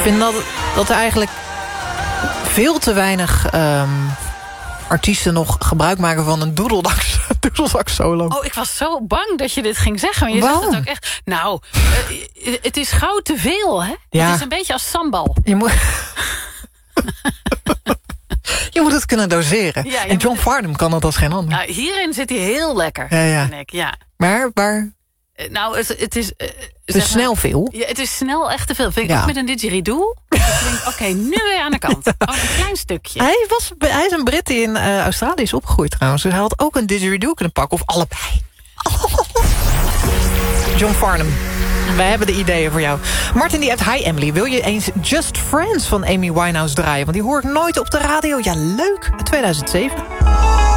vind dat er eigenlijk veel te weinig artiesten nog gebruik maken van een doedelzak solo. Oh, ik was zo bang dat je dit ging zeggen. Maar je zegt het ook echt. Nou, het is gauw te veel, hè? Ja. Het is een beetje als sambal. Je moet het kunnen doseren. Ja, en John Farnham kan dat als geen ander. Nou, hierin zit hij heel lekker, vind ik. Ja. Maar waar... Nou, het is... Het is snel veel. Ja, het is snel echt te veel. Vind ik ook met een didgeridoo. Ik denk, oké, nu weer aan de kant. Oh, een klein stukje. Hij is een Brit die in Australië is opgegroeid trouwens. Dus hij had ook een didgeridoo kunnen pakken. Of allebei. John Farnham. Wij hebben de ideeën voor jou. Martin die hebt... Hi Emily, wil je eens Just Friends van Amy Winehouse draaien? Want die hoor ik nooit op de radio. Ja, leuk. 2007.